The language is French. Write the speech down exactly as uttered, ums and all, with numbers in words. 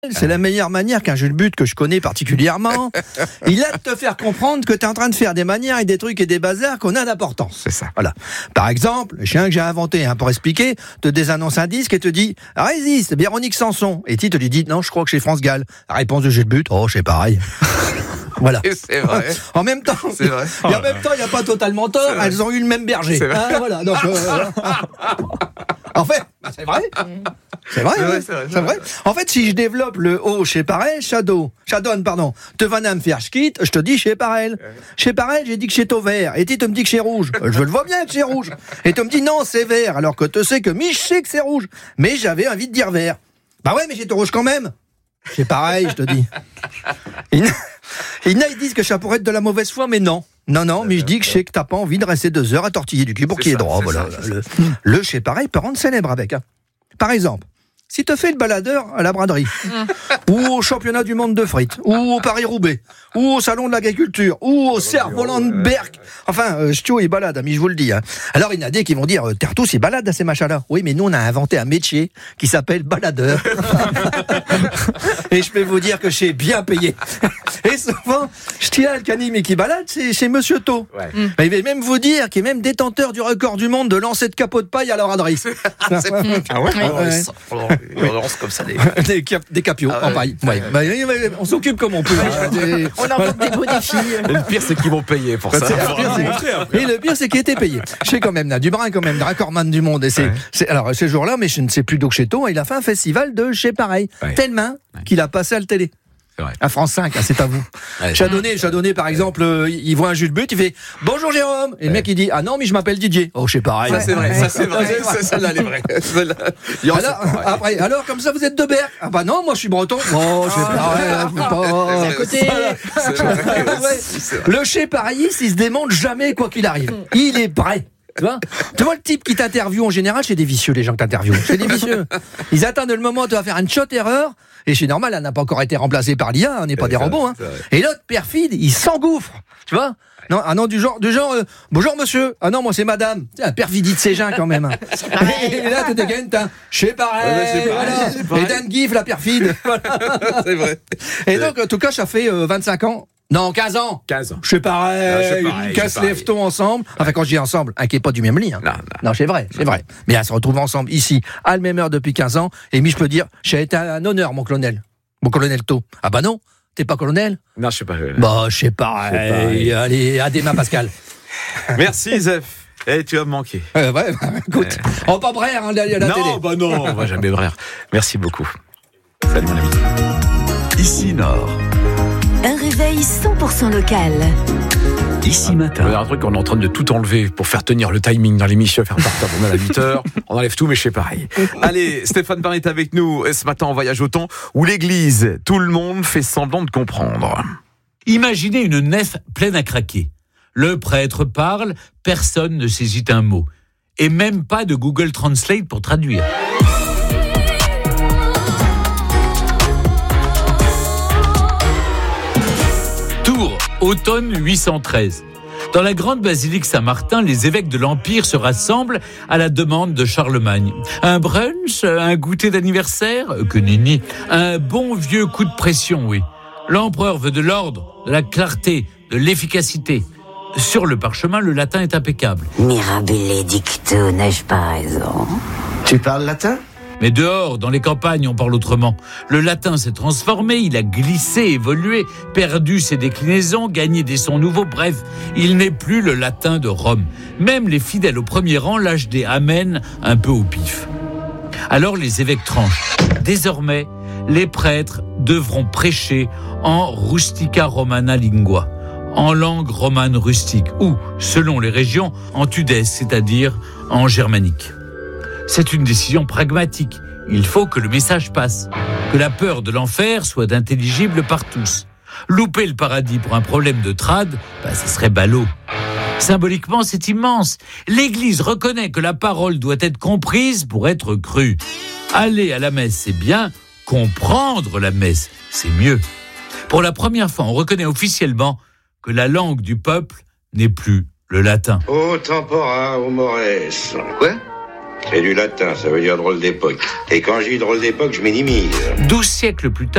C'est la meilleure manière qu'un jeu de but que je connais particulièrement. Il a de te faire comprendre que tu es en train de faire des manières et des trucs et des bazars qu'on a d'importance. C'est ça. Voilà. Par exemple, le chien que j'ai inventé hein, pour expliquer, te désannonce un disque et te dit « Résiste, Véronique Sanson ». Et tu te lui dis « Non, je crois que c'est France Gall ». La réponse de jeu de but, oh, c'est pareil. Voilà. Et c'est vrai. En même temps, c'est vrai. Et en même temps, il n'y a pas totalement tort. Elles ont eu le même berger. C'est vrai. Hein, voilà. Donc, euh, en fait, c'est vrai. C'est vrai, C'est vrai, ouais. c'est vrai, c'est c'est vrai. En fait, si je développe le O chez pareil, Shadow, Shadon, pardon, te van à me faire schkit, je te dis chez pareil. Chez pareil, j'ai dit que c'est au vert. Et tu te me dis que c'est rouge. Je le vois bien que c'est rouge. Et tu me dis non, c'est vert. Alors que tu sais que Mich sait que c'est rouge. Mais j'avais envie de dire vert. Bah ouais, mais j'ai rouge quand même. C'est pareil, je te dis. Il y en a, ils disent que ça pourrait être de la mauvaise foi, mais non. Non, non, mais je dis que je sais que t'as pas envie de rester deux heures à tortiller du cul pour qu'il est droit. Voilà. Ça, le, le chez pareil peut rendre célèbre avec. Hein. Par exemple, si tu fais le baladeur à la braderie, ou au championnat du monde de frites, ou au Paris-Roubaix, ou au salon de l'agriculture, ou au cerf-volant de Berck, enfin, euh, Stio, il balade, ami, je vous le dis. Hein. Alors, il y en a des qui vont dire, euh, Tertous, il balade à ces machins-là. Oui, mais nous, on a inventé un métier qui s'appelle baladeur. Et je peux vous dire que j'ai bien payé. Et souvent, je tiens le canime qui balade, c'est chez Monsieur Tau. Ouais. Mm. Mais il va même vous dire qu'il est même détenteur du record du monde de lancer de capot de paille à la braderie. Ah ouais, ouais. On lance comme ça des... des, cap- des capios ah ouais. en paille. Ouais. Bah, on s'occupe comme on peut. Des... On invente des beaux défis. Et le pire, c'est qu'ils vont payer pour ça. C'est, le pire, c'est... Et le pire, c'est qu'il était payé. Je sais quand même, là, Dubrin, quand même, recordman du monde. Et c'est, ouais. c'est, alors, ce jour-là, mais je ne sais plus d'où chez Tau, il a fait un festival de chez pareil. Ouais. Tellement ouais. qu'il a passé à la télé. Ouais. À France cinq, hein, c'est à vous. Ouais, Chadonné, Chadonné, par exemple, euh, il voit un jus de but, il fait bonjour Jérôme. Et le mec il dit ah non mais je m'appelle Didier. Oh je sais pareil. Ça c'est vrai, ça c'est vrai, Ouais. ça, celle-là elle est vraie. Celle-là. Alors, après, alors comme ça vous êtes de Berck. Ah bah non moi je suis breton. Oh je sais pareil. Je sais pas. À côté. C'est vrai. Ouais. C'est vrai. Le chez pareillis, il se démonte jamais quoi qu'il arrive. Il est prêt. Tu vois, tu vois le type qui t'interviewe en général, c'est des vicieux les gens que t'interviewent. C'est des vicieux. Ils attendent le moment où tu vas faire une shot erreur. Et c'est normal, elle n'a pas encore été remplacée par l'I A, on n'est pas des robots. Hein. Et l'autre perfide, il s'engouffre. Tu vois non, ah non, du genre, du genre euh, bonjour monsieur. Ah non, moi c'est madame. C'est la perfidie de ces gens quand même. Et là, tu dégaines, t'as chez pareil. Ouais, c'est pareil, Voilà. c'est pareil. Et Dan Gif, la perfide. Voilà. C'est vrai. Et donc, en tout cas, ça fait euh, vingt-cinq ans. Non, quinze ans. quinze ans. Je suis pareil, Non, je suis pareil, une je casse suis pareil. lève-t-on ensemble. Enfin, quand je dis ensemble, un qui n'est pas du même lit. Hein. Non, non. non c'est vrai, c'est vrai. Mais elles se retrouvent ensemble ici, à la même heure depuis quinze ans. Et moi, je peux dire, j'ai été un honneur, mon colonel. Mon colonel Tau. Ah bah non, t'es pas colonel? Non, je sais pas. euh, Bah, je sais pas. Je sais pas, Allez, allez, à demain, Pascal. Merci, Zef. Eh, tu vas me manquer. Euh, ouais, bah, écoute, on va pas brère, hein, la, la non, télé. bah non, on va jamais brère. Merci beaucoup. Salut, mon ami. Ici Nord, Un réveil cent pour cent local. ici Il y a matin, un truc, on est en train de tout enlever pour faire tenir le timing dans l'émission, faire partir pour à huit heures. On enlève tout, mais je sais pareil. Allez, Stéphane Bern est avec nous. Et ce matin, on voyage au temps où l'église, tout le monde fait semblant de comprendre. Imaginez une nef pleine à craquer. Le prêtre parle, personne ne saisit un mot. Et même pas de Google Translate pour traduire. Tours, automne huit cent treize. Dans la grande basilique Saint-Martin, les évêques de l'Empire se rassemblent à la demande de Charlemagne. Un brunch, un goûter d'anniversaire, que nenni, un bon vieux coup de pression, oui. L'empereur veut de l'ordre, de la clarté, de l'efficacité. Sur le parchemin, le latin est impeccable. Mirabile dicto, n'ai-je pas raison? Tu parles latin? Mais dehors, dans les campagnes, on parle autrement. Le latin s'est transformé, il a glissé, évolué, perdu ses déclinaisons, gagné des sons nouveaux. Bref, il n'est plus le latin de Rome. Même les fidèles au premier rang lâchent des amen un peu au pif. Alors les évêques tranchent. Désormais, les prêtres devront prêcher en rustica romana lingua, en langue romane rustique, ou, selon les régions, en tudesque, c'est-à-dire en germanique. C'est une décision pragmatique. Il faut que le message passe, que la peur de l'enfer soit intelligible par tous. Louper le paradis pour un problème de trad, bah, ça serait ballot. Symboliquement, c'est immense. L'Église reconnaît que la parole doit être comprise pour être crue. Aller à la messe, c'est bien. Comprendre la messe, c'est mieux. Pour la première fois, on reconnaît officiellement que la langue du peuple n'est plus le latin. Au tempora, au mores. Quoi? C'est du latin, ça veut dire drôle d'époque. Et quand je dis drôle d'époque, je minimise. Douze siècles plus tard,